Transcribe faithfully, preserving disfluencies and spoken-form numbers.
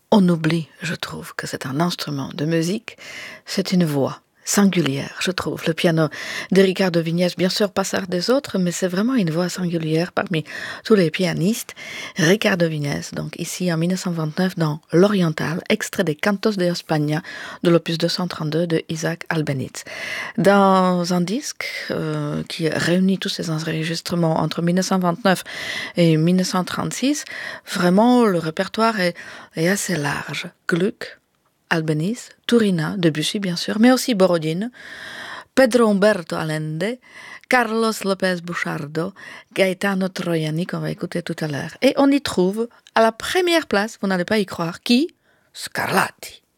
On oublie, je trouve, que c'est un instrument de musique, c'est une voix singulière, je trouve. Le piano de Ricardo Viñes, bien sûr, pas ça des autres, mais c'est vraiment une voix singulière parmi tous les pianistes. Ricardo Viñes, donc ici en mille neuf cent vingt-neuf dans l'Oriental, extrait des Cantos de España de l'opus deux cent trente-deux de Isaac Albéniz. Dans un disque euh, qui réunit tous ces enregistrements entre mille neuf cent vingt-neuf et mille neuf cent trente-six, vraiment le répertoire est, est assez large. Gluck, Albéniz, Turina, Debussy bien sûr, mais aussi Borodine, Pedro Humberto Allende, Carlos López Buchardo, Gaetano Troiani qu'on va écouter tout à l'heure. Et on y trouve à la première place, vous n'allez pas y croire, qui? Scarlatti.